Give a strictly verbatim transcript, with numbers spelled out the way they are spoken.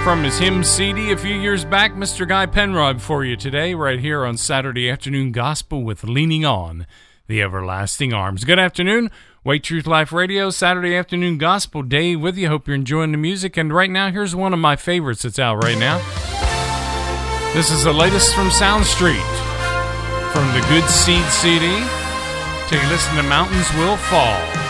from his hymn C D a few years back, Mister Guy Penrod for you today, right here on Saturday Afternoon Gospel with Leaning On the Everlasting Arms. Good afternoon. Way Truth Life Radio, Saturday Afternoon Gospel. Dave with you. Hope you're enjoying the music. And right now, here's one of my favorites that's out right now. This is the latest from Sound Street, from the Good Seed C D. Take a listen to Mountains Will Fall.